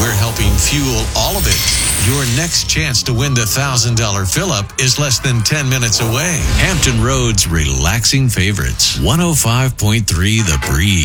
we're helping fuel all of it. Your next chance to win the $1,000 fill-up is less than 10 minutes away. Hampton Roads relaxing favorites. 105.3 The Breeze.